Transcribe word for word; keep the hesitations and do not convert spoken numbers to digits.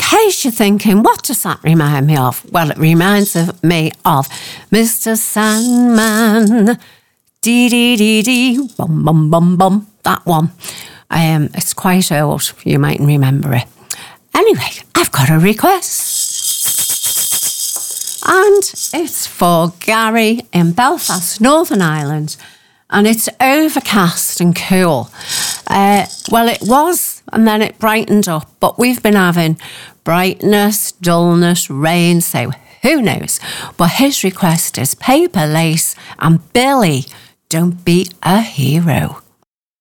case you're thinking, what does that remind me of? Well, it reminds of me of Mister Sandman. Dee dee dee dee, bum bum bum bum. That one. Um, it's quite old. You mightn't remember it. Anyway, I've got a request. And it's for Gary in Belfast, Northern Ireland. And it's overcast and cool. Uh, well, it was, and then it brightened up. But we've been having brightness, dullness, rain, so who knows? But his request is Paper Lace and Billy, Don't Be a Hero.